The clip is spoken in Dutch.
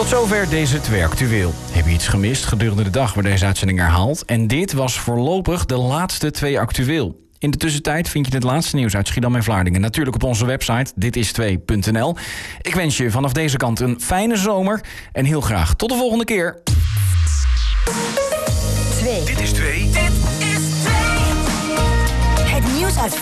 Tot zover deze 2 actueel. Heb je iets gemist gedurende de dag waar deze uitzending herhaalt? En dit was voorlopig de laatste 2 actueel. In de tussentijd vind je het laatste nieuws uit Schiedam en Vlaardingen natuurlijk op onze website ditis2.nl. Ik wens je vanaf deze kant een fijne zomer en heel graag tot de volgende keer. 2. Dit is 2. Het nieuws uit